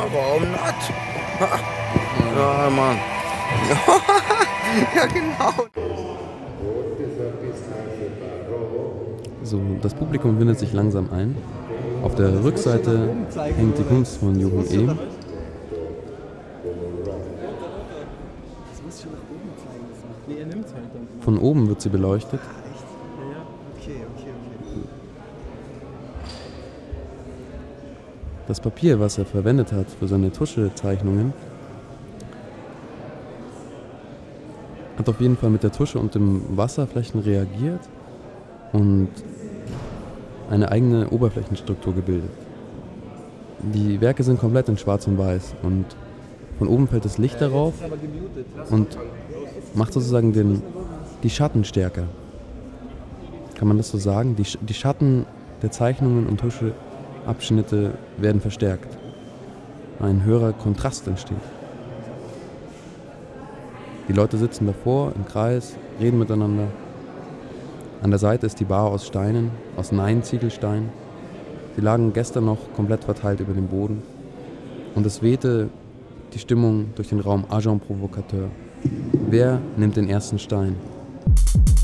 warum not? Ja, Mann. Ja, genau. So, das Publikum windet sich langsam ein. Auf der Rückseite hängt die Kunst von Jochen Ehm. Das muss ich schon nach oben zeigen. Nee, er nimmt es halt dann. Von oben wird sie beleuchtet. Echt? Ja, okay. Das Papier, was er verwendet hat für seine Tuschezeichnungen, hat auf jeden Fall mit der Tusche und dem Wasserflächen reagiert und eine eigene Oberflächenstruktur gebildet. Die Werke sind komplett in Schwarz und Weiß und von oben fällt das Licht darauf und macht sozusagen die Schatten stärker. Kann man das so sagen? Die Schatten der Zeichnungen und Tuscheabschnitte werden verstärkt. Ein höherer Kontrast entsteht. Die Leute sitzen davor im Kreis, reden miteinander. An der Seite ist die Bar aus Steinen, aus Nein-Ziegelstein. Sie lagen gestern noch komplett verteilt über dem Boden. Und es wehte die Stimmung durch den Raum Agent Provocateur. Wer nimmt den ersten Stein?